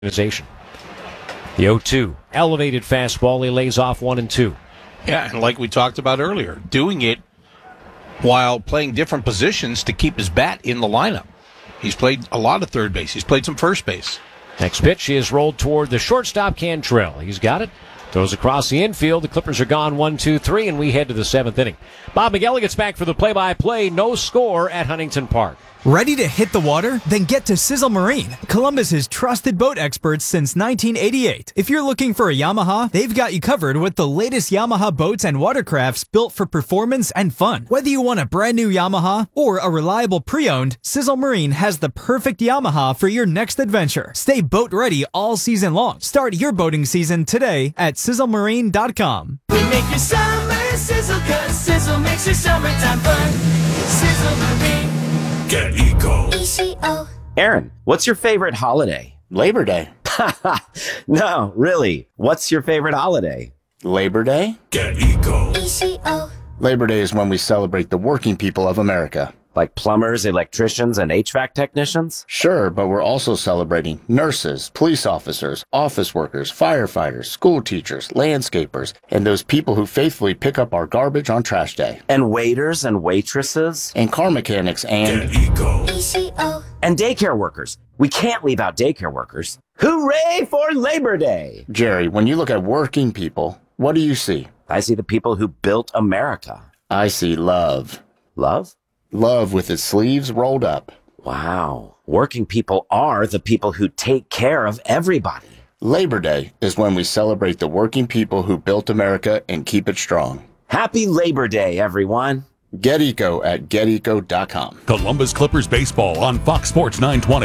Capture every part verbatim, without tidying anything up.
organization. The oh two, elevated fastball. He lays off one and two. Yeah, and like we talked about earlier, doing it while playing different positions to keep his bat in the lineup. He's played a lot of third base. He's played some first base. Next pitch is rolled toward the shortstop, Cantrell. He's got it. Throws across the infield. The Clippers are gone one, two, three, and we head to the seventh inning. Bob Miguel gets back for the play-by-play. No score at Huntington Park. Ready to hit the water? Then get to Sizzle Marine, Columbus's trusted boat experts since nineteen eighty-eight. If you're looking for a Yamaha, they've got you covered with the latest Yamaha boats and watercrafts built for performance and fun. Whether you want a brand new Yamaha or a reliable pre-owned, Sizzle Marine has the perfect Yamaha for your next adventure. Stay boat ready all season long. Start your boating season today at sizzle marine dot com. We make your summer sizzle, cause Sizzle makes your summertime fun. Sizzle Marine. Get Eco. E C O. Aaron, what's your favorite holiday? Labor Day. No, really. What's your favorite holiday? Labor Day? Get Eco. E C O. Labor Day is when we celebrate the working people of America. Like plumbers, electricians, and H V A C technicians? Sure, but we're also celebrating nurses, police officers, office workers, firefighters, school teachers, landscapers, and those people who faithfully pick up our garbage on trash day. And waiters and waitresses? And car mechanics and... Get Eco. E C O. And daycare workers. We can't leave out daycare workers. Hooray for Labor Day! Jerry, when you look at working people, what do you see? I see the people who built America. I see love. Love? Love with its sleeves rolled up. Wow. Working people are the people who take care of everybody. Labor Day is when we celebrate the working people who built America and keep it strong. Happy Labor Day, everyone. Get Eco at get eco dot com. Columbus Clippers baseball on Fox Sports nine twenty.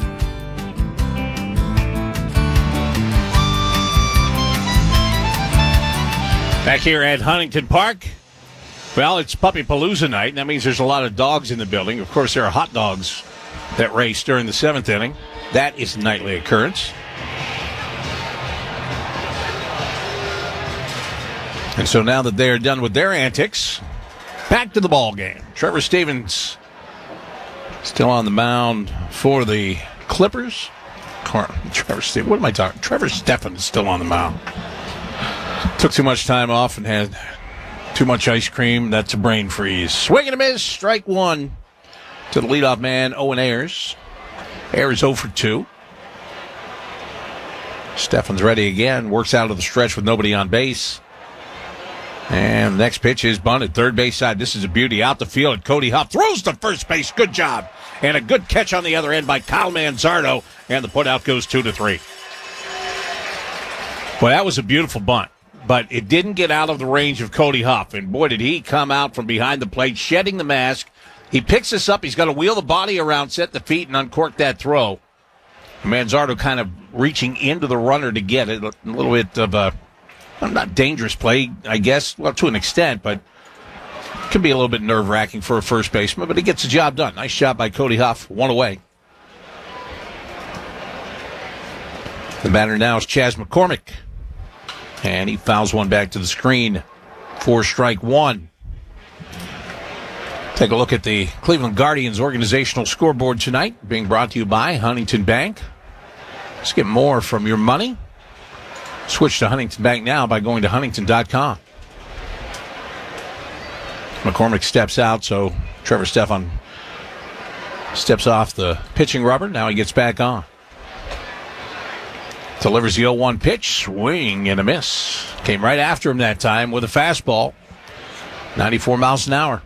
Back here at Huntington Park. Well, it's Puppy Palooza night, and that means there's a lot of dogs in the building. Of course, there are hot dogs that race during the seventh inning. That is a nightly occurrence. And so now that they are done with their antics, back to the ball game. Trevor Stevens still on the mound for the Clippers. Trevor Stevens, what am I talking? Trevor Stephan is still on the mound. Took too much time off and had too much ice cream. That's a brain freeze. Swing and a miss. Strike one to the leadoff man, Owen Ayers. Ayers oh for two. Stephan's ready again. Works out of the stretch with nobody on base. And the next pitch is bunted. Third base side. This is a beauty. Out the field. Cody Huff throws to first base. Good job. And a good catch on the other end by Kyle Manzardo. And the putout goes two to three. Well, that was a beautiful bunt. But it didn't get out of the range of Cody Huff. And, boy, did he come out from behind the plate, shedding the mask. He picks this up. He's got to wheel the body around, set the feet, and uncork that throw. Manzardo kind of reaching into the runner to get it. A little bit of a, not dangerous play, I guess, well, to an extent, but can be a little bit nerve-wracking for a first baseman. But he gets the job done. Nice job by Cody Huff. One away. The batter now is Chas McCormick. And he fouls one back to the screen for strike one. Take a look at the Cleveland Guardians organizational scoreboard tonight, being brought to you by Huntington Bank. Let's get more from your money. Switch to Huntington Bank now by going to huntington dot com. McCormick steps out, so Trevor Stephan steps off the pitching rubber. Now he gets back on. Delivers the oh one pitch, swing and a miss. Came right after him that time with a fastball. ninety-four miles an hour.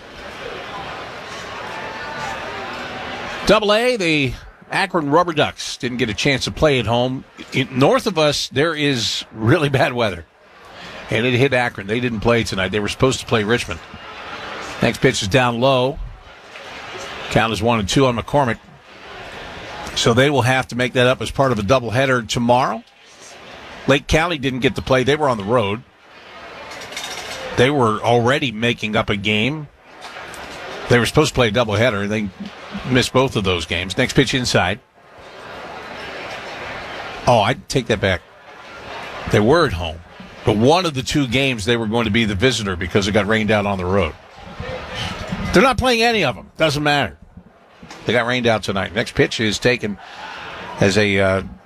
Double A, the Akron Rubber Ducks didn't get a chance to play at home. In, north of us, there is really bad weather. And it hit Akron. They didn't play tonight. They were supposed to play Richmond. Next pitch is down low. Count is one and two on McCormick. So they will have to make that up as part of a doubleheader tomorrow. Lake County didn't get to play. They were on the road. They were already making up a game. They were supposed to play a doubleheader. They missed both of those games. Next pitch inside. Oh, I take that back. They were at home. But one of the two games they were going to be the visitor because it got rained out on the road. They're not playing any of them. Doesn't matter. They got rained out tonight. Next pitch is taken as a uh,